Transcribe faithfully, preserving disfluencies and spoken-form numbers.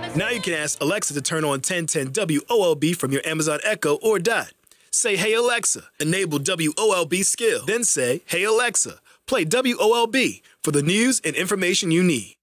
Now you can ask Alexa to turn on ten ten W O L B from your Amazon Echo or Dot. Say, "Hey Alexa, enable W O L B skill." Then say, "Hey Alexa, play W O L B for the news and information you need."